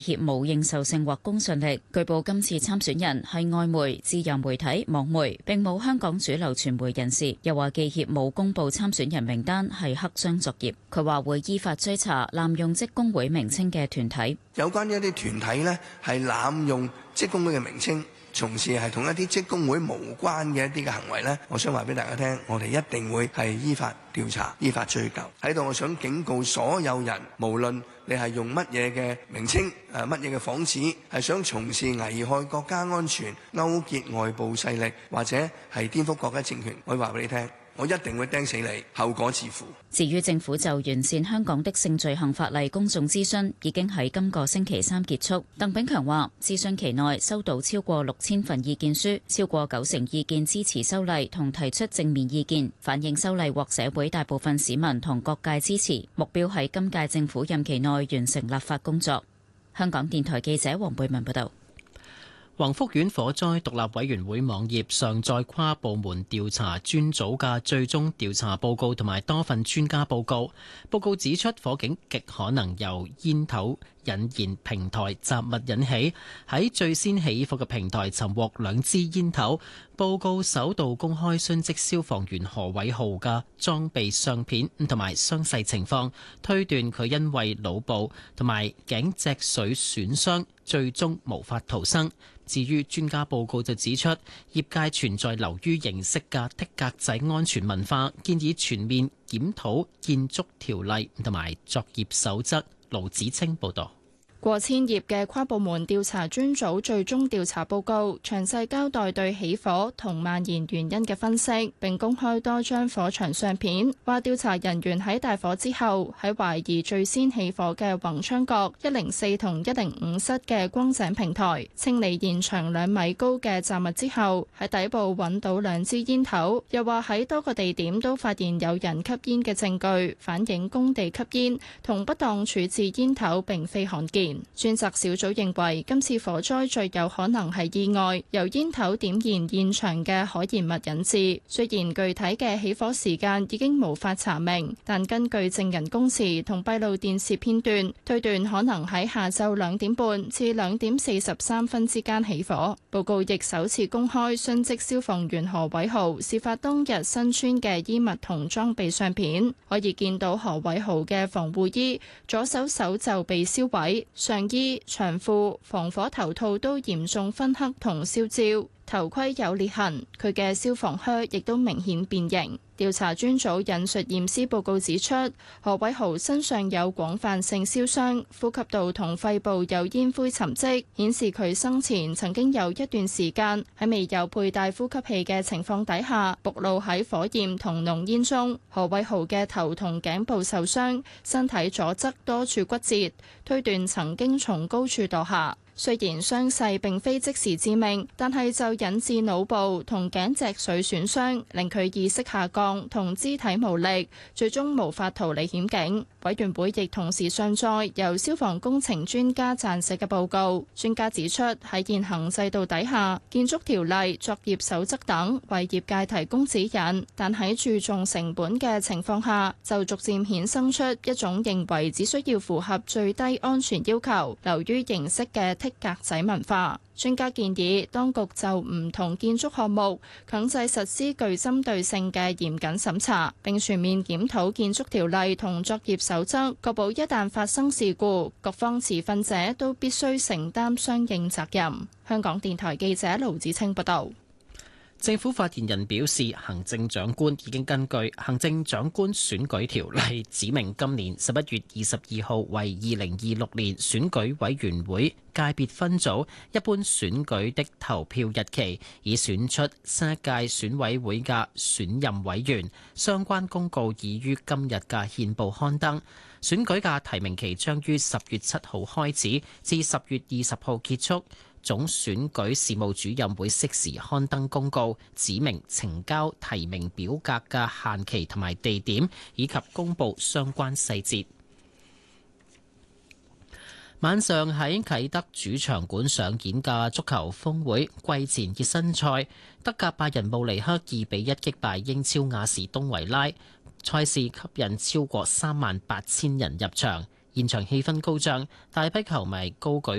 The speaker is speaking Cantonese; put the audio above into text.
協冇認受性或公信力。據報今次參選人係外媒、自由媒體、網媒，並冇香港主流傳媒人士。又話記協冇公布參選人名單係黑箱作業。佢話會依法追查濫用職工會名稱嘅團體。 有關一啲團體呢，係濫用職工會嘅名稱，從事係同一啲職工會無關嘅一啲嘅行為呢，我想話俾大家聽，我哋一定會係依法調查、依法追究。喺度我想警告所有人，無論你係用乜嘢嘅名稱、乜嘢嘅幌子，係想從事危害國家安全、勾結外部勢力或者係顛覆國家政權，我話俾你聽，我一定會釘死你，後果自負。 至於政府就完善香港的性罪行法例公眾諮詢，已經喺今個星期三結束。鄧炳強話，諮詢期內收到超過6000份意見書，超過90%意見支持修例同提出正面意見，反映修例獲社會大部分市民同各界支持，目標係今屆政府任期內完成立法工作。香港電台記者黃貝文報道。 宏福苑火災獨立委員會網頁上載跨部門調查專組嘅最終調查報告同埋多份專家報告。報告指出，火警極可能由煙頭引燃平台雜物引起。喺最先起火嘅平台尋獲2支煙頭。報告首度公開殉職消防員何偉豪嘅裝備相片同埋傷勢情況，推斷佢因為腦部同埋頸脊髓損傷，最終無法逃生。至於專家報告就指出，業界存在流於形式嘅剔格仔安全文化，建議全面檢討建築條例同埋作業守則。盧子清報導。 過千頁嘅跨部門調查專組最終調查報告，詳細交代對起火同蔓延原因嘅分析，並公開多張火場相片。話調查人員喺大火之後，喺懷疑最先起火嘅宏昌閣104同105室嘅光井平台清理現場2米高嘅雜物之後，喺底部揾到2支煙頭。又話喺多個地點都發現有人吸煙嘅證據，反映工地吸煙同不當處置煙頭並非罕見。專責小組認為，今次火災最有可能係意外，由煙頭點燃現場嘅可燃物引致。雖然具體嘅起火時間已經無法查明，但根據證人供詞同閉路電視片段，推斷可能喺下晝2點半至2點43分之間起火。報告亦首次公開殉職消防員何偉豪事發當日身穿嘅衣物同裝備相片，可以見到何偉豪嘅防護衣左手手袖被燒毀。上衣、長褲、防火頭套都嚴重燻黑同燒焦，頭盔有裂痕，佢嘅消防靴亦都明顯變形。調查專組引述驗屍報告指出，何偉豪身上有廣泛性燒傷，呼吸道同肺部有煙灰沉積，顯示佢生前曾經有一段時間喺未有佩戴呼吸器嘅情況底下，暴露喺火焰同濃煙中。何偉豪嘅頭同頸部受傷，身體左側多處骨折，推斷曾經從高處墮下。雖然傷勢並非即時致命，但係就引致腦部同頸脊髓損傷，令佢意識下降同肢體無力，最終無法逃離險境。委員會亦同時上載由消防工程專家撰寫嘅報告。專家指出，喺現行制度底下，建築條例、作業守則等為業界提供指引，但喺注重成本嘅情況下，就逐漸衍生出一種認為只需要符合最低安全要求、流於形式嘅剔格仔文化。專家建議當局就唔同建築項目強制實施具針對性嘅嚴謹審查，並全面檢討建築條例同作業守則，確保一旦發生事故，各方持份者都必須承擔相應責任。香港電台記者盧子清報道。 政府發言人表示，行政長官已經根據《行政長官選舉條例》指明今年11月22號為2026年選舉委員會界別分組一般選舉的投票日期，以選出新一屆選委會嘅選任委員。相關公告已於今日嘅憲報刊登。選舉嘅提名期將於10月7號開始，至10月20號結束。總選舉事務主任會適時刊登公告，指明呈交提名表格嘅限期同埋地點，以及公布相關細節。晚上喺啟德主場館上演嘅足球峰會季前熱身賽，德甲拜仁慕尼黑2-1擊敗英超亞士東維拉，賽事吸引超過38000人入場。 現場氣氛高漲，大批球迷高舉